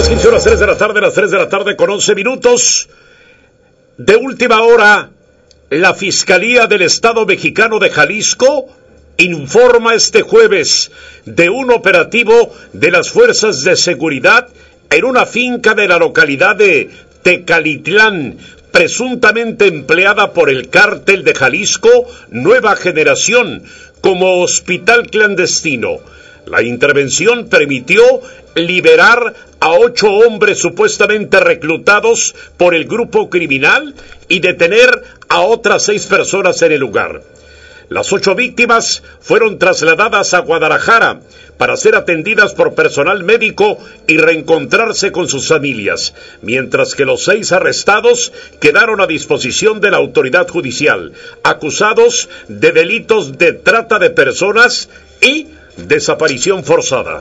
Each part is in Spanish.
las 15 horas 3 de la tarde, las 3 de la tarde con 11 minutos. De última hora, la Fiscalía del Estado Mexicano de Jalisco informa este jueves de un operativo de las fuerzas de seguridad en una finca de la localidad de Tecalitlán, presuntamente empleada por el cártel de Jalisco Nueva Generación como hospital clandestino. La intervención permitió liberar a 8 hombres supuestamente reclutados por el grupo criminal y detener a otras 6 personas en el lugar. Las 8 víctimas fueron trasladadas a Guadalajara para ser atendidas por personal médico y reencontrarse con sus familias, mientras que los 6 arrestados quedaron a disposición de la autoridad judicial, acusados de delitos de trata de personas y desaparición forzada.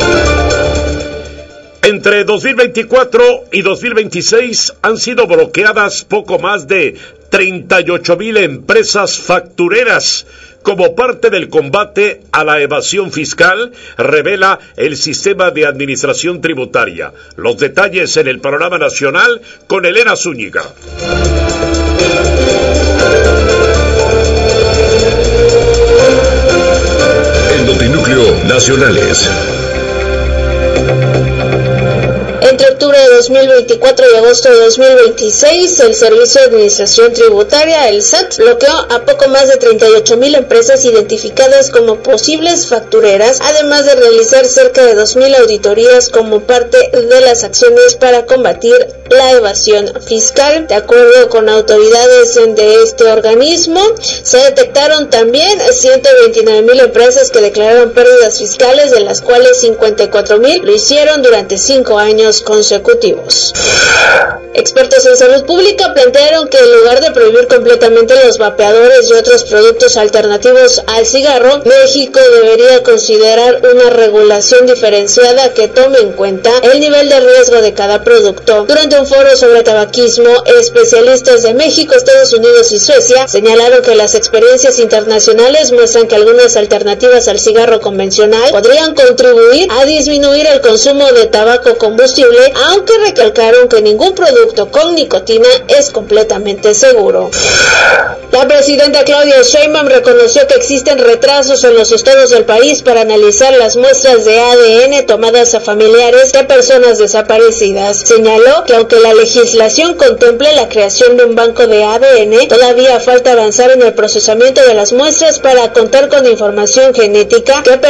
Entre 2024 y 2026 han sido bloqueadas poco más de 38,000 empresas factureras como parte del combate a la evasión fiscal, revela el Sistema de Administración Tributaria. Los detalles en el panorama nacional con Elena Zúñiga. El Notinúcleo Nacionales. Entre octubre de 2024 y agosto de 2026, el Servicio de Administración Tributaria, el SAT, bloqueó a poco más de 38,000 empresas identificadas como posibles factureras, además de realizar cerca de 2,000 auditorías como parte de las acciones para combatir la evasión fiscal. De acuerdo con autoridades de este organismo, se detectaron también 129,000 empresas que declararon pérdidas fiscales, de las cuales 54,000 lo hicieron durante 5 años consecutivos. Expertos en salud pública plantearon que en lugar de prohibir completamente los vapeadores y otros productos alternativos al cigarro, México debería considerar una regulación diferenciada que tome en cuenta el nivel de riesgo de cada producto. Durante un foro sobre tabaquismo, especialistas de México, Estados Unidos y Suecia señalaron que las experiencias internacionales muestran que algunas alternativas al cigarro convencional podrían contribuir a disminuir el consumo de tabaco combustible, aunque recalcaron que ningún producto con nicotina es completamente seguro. La presidenta Claudia Sheinbaum reconoció que existen retrasos en los estados del país para analizar las muestras de ADN tomadas a familiares de personas desaparecidas. Señaló que aunque la legislación contemple la creación de un banco de ADN, todavía falta avanzar en el procesamiento de las muestras para contar con información genética que